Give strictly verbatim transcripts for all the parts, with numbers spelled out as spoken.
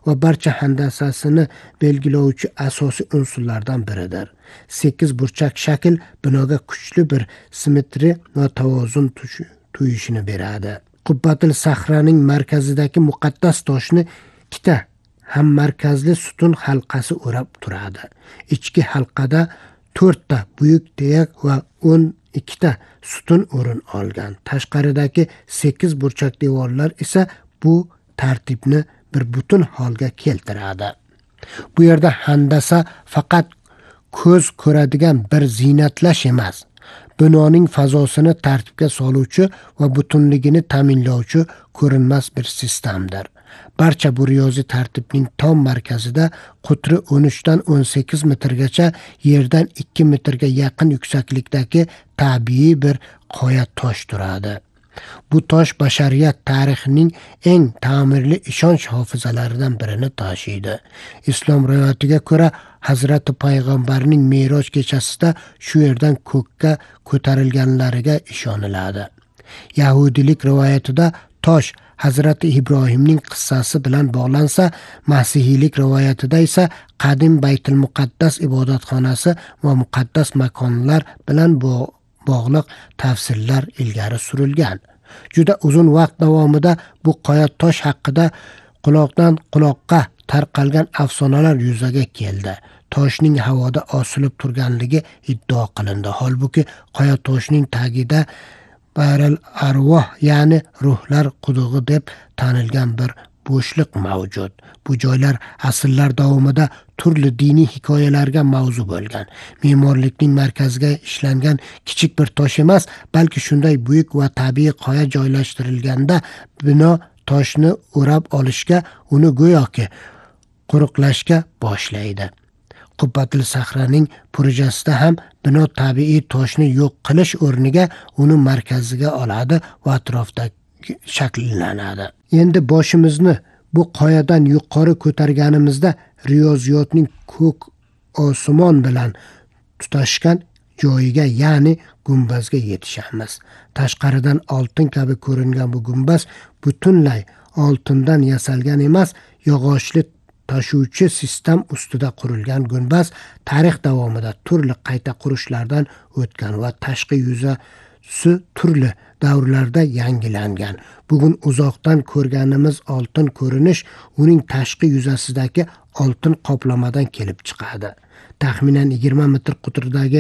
va barcha handasasini belgilovchi asosiy unsurlardan biridir. sekiz burchak shakl binoga kuchli bir simmetriya va tavozun tuyishini beradi. Qubbatul Sahraning markazidagi muqaddas toshni ikkita ham markazli sutun halqasi o'rab turadi. Ichki halqada to'rtta buyuk teyak va o'n ikkita sutun o'rin olgan. Tashqaridagi sekiz burchak devorlar esa bu tartibni bir butun holga keltiradi. Bu yerda handasa faqat ko'z ko'radigan bir ziynatlash emas, binoning fazosini tartibga soluvchi va butunligini ta'minlovchi ko'rinmas bir sistemdir. Barcha bu riyoziy tartibning tom markazida qutri o'n uch dan o'n sakkiz metrgacha yerdan ikki metrga yaqin yuksaklikdagi tabiiy bir qoya tosh turadi. Bu tosh bashariyat tarixining eng ta'mirli ishonch hofizalaridan birini tashiydi. Islom rivoyatiga ko'ra Hazrati payg'ambarning Me'roj kechasida shu yerdan ko'kka ko'tarilganlariga ishoniladi. Yahudilik rivoyatida tosh Hazrati Ibrohimning qissasi bilan bog'lansa, Masihiylik rivoyatida esa qadim Baytul Muqaddas ibodatxonasi va muqaddas makonlar bilan bog'liq tafsirlar ilgari surilgan. Juda uzun vaqt davomida bu qoya tosh haqida quloqdan quloqqa tarqalgan afsonalar yuzaga keldi. Toshning havoda osilib turganligi iddio qilindi. Holbuki qoya toshning tagida Baral arvoh, ya'ni ruhlar qudug'i deb tanilgan bir bo'shliq mavjud. Bu joylar asrlar davomida turli diniy hikoyalarga mavzu bo'lgan. Me'morlikning markaziga ishlangan kichik bir tosh emas, balki shunday buyuk va tabiiy qoya joylashtirilganda bino toshni o'rab olishga, uni go'yoki quruqlashga boshlaydi. Qubbatul Sahraning projasida ham bino tabiiy toshni yo'q qilish o'rniga uni markaziga oladi va atrofda shakllanadi. Endi boshimizni bu qoyadan yuqori ko'targanimizda riyoziyotning ko'k osmon bilan tutashgan joyiga, ya'ni gumbazga yetishamiz. Tashqaridan oltin kabi ko'ringan bu gumbaz butunlay oltindan yasalgan emas, yog'ochli tashuvchi sistem ustida qurilgan gumbaz tarix davomida turli qayta qurishlardan o'tgan va tashqi yuzasi turli davrlarda yangilangan. Bugun uzoqdan ko'rganimiz oltin ko'rinish uning tashqi yuzasidagi oltin qoplamadan kelib chiqadi. Taxminan yigirma metr qutridagi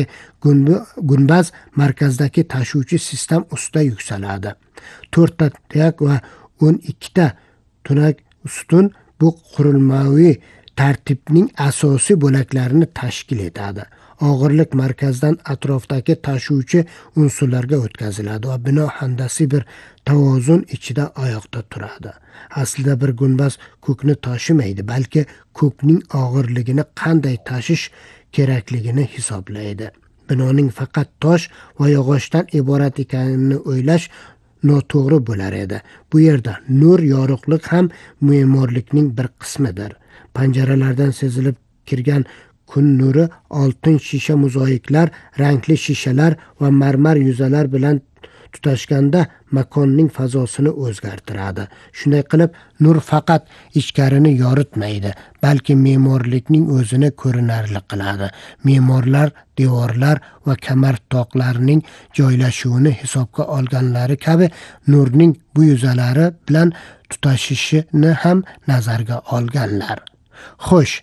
gumbaz markazdagi tashuvchi sistem ustida yuksaladi. to'rtta teyak va o'n ikkita tunak ustun bu qurilmaviy tartibning asosiy bo'laklarini tashkil etadi. Og'irlik markazdan atrofdagi tashuvchi unsurlarga o'tkaziladi va bino handasiy bir tavozun ichida oyoqda turadi. Aslida bir gumbaz ko'kni tashimaydi, balki ko'kning og'irligini qanday tashish kerakligini hisoblaydi. Binoning faqat tosh va yog'ochdan iborat ekanini o'ylash noto'g'ri bo'lar edi. Bu yerda nur, yorug'lik ham me'morlikning bir qismidir. Panjaralardan sezilib kirgan kun nuri oltin shisha mozaiklar, rangli shishalar va marmar yuzalar bilan tutashganda makonning fazosini o'zgartiradi. Shunday qilib, nur faqat ichkarini yoritmaydi, balki me'morlikning o'zini ko'rinarli qiladi. Me'morlar devorlar va kamar toqlarining joylashuvini hisobga olganlari kabi nurning bu yuzalari bilan tutashishini ham nazarga olganlar. Xo'sh,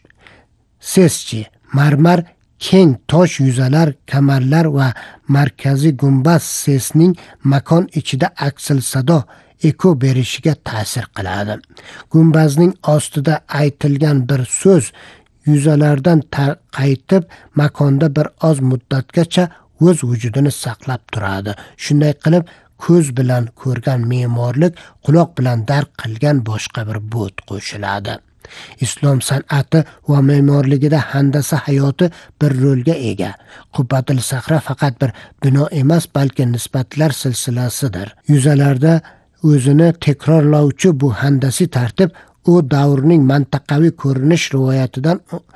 sizchi marmar keng tosh yuzalar, kamarlar va markaziy gumbaz sesning makon ichida aksal sado eko berishiga ta'sir qiladi. Gumbazning ostida aytilgan bir so'z yuzalardan qaytib makonda bir oz muddatgacha o'z vujudini saqlab turadi. Shunday qilib, ko'z bilan ko'rgan me'morlik quloq bilan dark qilgan boshqa bir bo't qo'shiladi. Islom san'ati va me'morligida handasa hayoti bir rolga ega. Qubbatul Sahra faqat bir bino emas, balki nisbatlar silsilasidir. Yuzalarda o'zini takrorlovchi bu handasiy tartib u davrning mintaqaviy ko'rinish rivoyatidan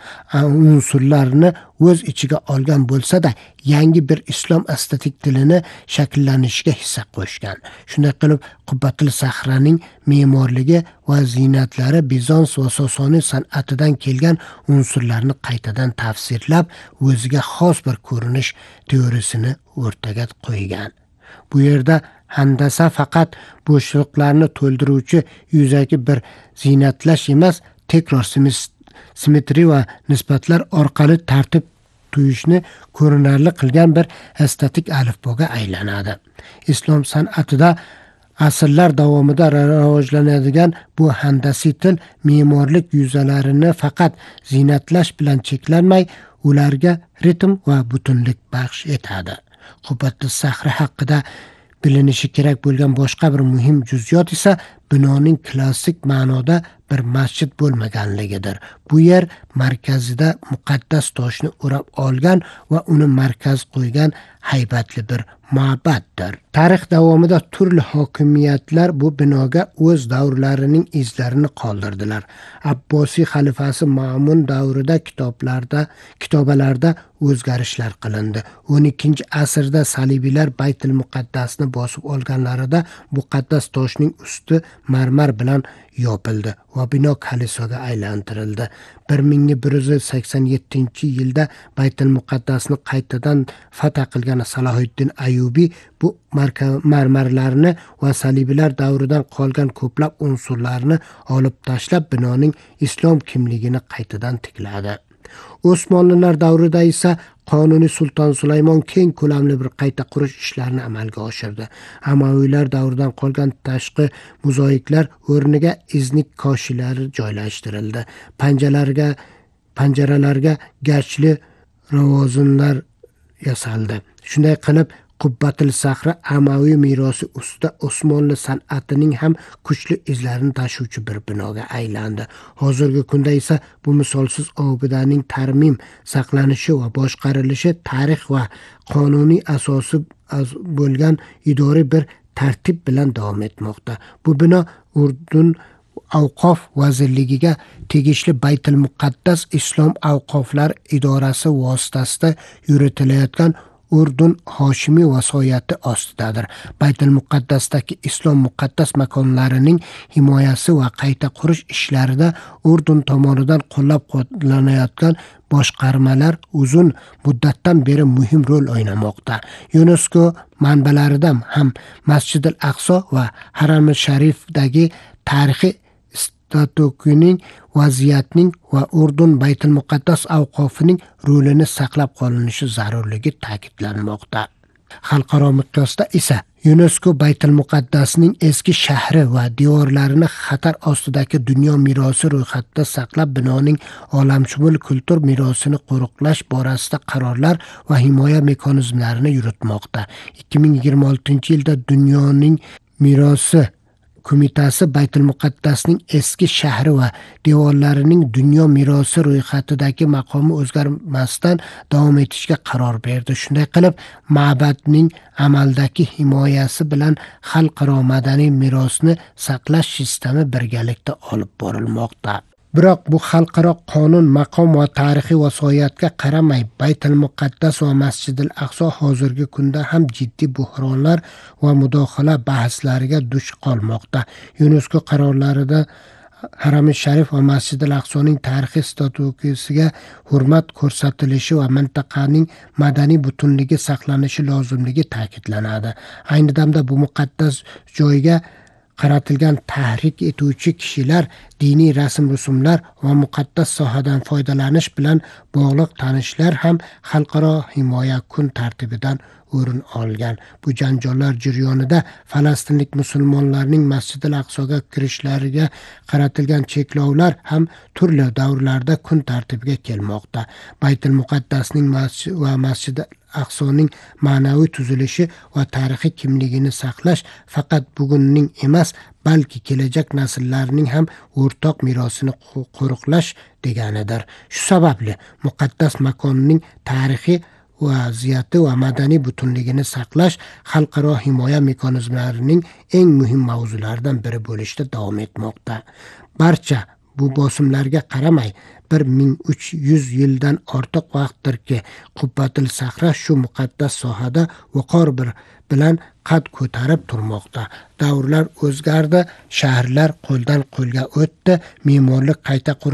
unsurlarni o'z ichiga olgan bo'lsa-da, yangi bir islom estetik tilini shakllanishiga hissa qo'shgan. Shunday qilib, Qubbatul Sahraning me'morligi va ziynatlari Bizans va Sosoniy san'atidan kelgan unsurlarni qaytadan tafsirlab, o'ziga xos bir ko'rinish teorisini o'rtaga qo'ygan. Bu yerda handasa faqat bo'shliqlarni to'ldiruvchi yuzaki bir ziynatlash emas, takror simmetriya va nisbatlar orqali tartib tuyishni ko'rinarli qilgan bir estetik alifboga aylanadi. Islom san'atida asrlar davomida rivojlanadigan bu handasiy til me'morlik yuzalarini faqat ziynatlash bilan cheklanmay, ularga ritm va butunlik baxsh etadi. Qubbatul Sahra haqida bilinishi kerak bo'lgan boshqa bir muhim juz'iyat esa binoning klassik ma'noda bir masjid bo'lmaganligidir. Bu yer markazida muqaddas toshni o'rab olgan va uni markaz qo'ygan haybatli bir ma'baddir. Tarix davomida turli hokimiyatlar bu binoga o'z davrlarining izlarini qoldirdilar. Abbosiy xalifasi Ma'mun davrida kitoblarda, kitobalarda o'zgarishlar qilindi. o'n ikkinchi asrda salibiylar Baytul Muqaddasni bosib olganlarida muqaddas toshning usti marmar bilan yopildi va bino kalisoga aylantirildi. bir ming bir yuz sakson yettinchi yilda Baytul Muqaddasni qaytadan fath qilgan Salohiddin Ayyubiy bu marmarlarni va salibiylar davridan qolgan ko'plab unsurlarni olib tashlab, binoning islom kimligini qaytadan tikladi. Osmonlilar davrida esa Qonuniy Sulton Sulaymon keng ko'lamli bir qayta qurish ishlarini amalga oshirdi. Amaviylar davridan qolgan tashqi mozaiklar o'rniga iznik koshilari joylashtirildi. Panjaralarga panjaralarga gachli lavozimlar yasaldi. Shunday qilib, Qubbatul Sahra Amaviy merosi ustida Osmonli san'atining ham kuchli izlarini tashuvchi bir binoga aylandi. Hozirgi kunda esa bu misolsiz obidaning tarmim, saqlanishi va boshqarilishi tarix va qonuniy asosi bo'lgan idoriy bir tartib bilan davom etmoqda. Bu bino Urdun Avqof vazirligiga tegishli Baytul Muqaddas Islom Avqoflar idorasi vositasida yuritilayotgan Urdun Hoshimiy vasoyati ostidadir. Baytul Muqaddasdagi islom muqaddas makonlarining himoyasi va qayta qurish ishlarida Urdun tomonidan qo'llab-quvvatlanayotgan boshqarmalar uzun muddatdan beri muhim rol o'ynamoqda. UNESCO manbalarida ham Masjidil Aqso va Haram Sharifdagi tarixiy statukining vaziyatning va Urdun Baytul Muqaddas avqofining rolini saqlab qolinishi zarurligi ta'kidlanmoqda. Xalqaro miqyosda esa UNESCO Baytul Muqaddasning eski shahri va devorlarini xatar ostidagi dunyo merosi ro'yxatida saqlab, binoning olamshumul kultur merosini qo'riqlash borasida qarorlar va himoya mexanizmlarini yuritmoqda. ikki ming yigirma oltinchi yilda dunyoning merosi qo'mitasi Baytul Muqaddasning eski shahri va devorlarining dunyo merosi ro'yxatidagi maqomi o'zgarmasdan davom etishga qaror berdi. Shunday qilib, ma'badning amaldagi himoyasi bilan xalqaro madaniy merosni saqlash sistemi birgalikda olib borilmoqda. Biroq bu xalqaro qonun, maqom va tarixiy vasoyatga qaramay, Baytul Muqaddas va Masjidil Aqso hozirgi kunda ham jiddiy buhronlar va mudohala bahslariga duch qolmoqda. UNESCO qarorlarida Haram Sharif va Masjidil Aqsoning tarixiy statusga hurmat ko'rsatilishi va mintaqaning madaniy butunligi saqlanishi lozimligi ta'kidlanadi. Ayni damda bu muqaddas joyga qaratilgan tahrik etuvchi kishilar, diniy rasm-rusumlar va muqaddas sohadan foydalanish bilan bog'liq tanishlar ham xalqaro himoya kun tartibidan o'rin olgan. Bu janjollar jarayonida falastinlik musulmonlarning Masjidil Aqsoga kirishlariga qaratilgan cheklovlar ham turli davrlarda kun tartibiga kelmoqda. Baytul Muqaddasning va Masjidil Aqsoning ma'naviy tuzilishi va tarixiy kimligini saqlash faqat bugunning emas, balki kelajak nasllarning ham o'rtoq merosini qo'riqlash deganidir. Shu sababli muqaddas makonning tarixiy vaziyati va madaniy butunligini saqlash xalqaro himoya mexanizmlarining eng muhim mavzularidan biri bo'lishda davom etmoqda. Barcha bu bosimlarga qaramay bir ming uch yuz yildan ortiq vaqtdirki Qubbatul Sahra shu muqaddas sohada vaqor bir bilan qad ko'tarib turmoqda. Davrlar o'zgardi, shaharlar qo'ldan qo'lga o'tdi, me'morlik qayta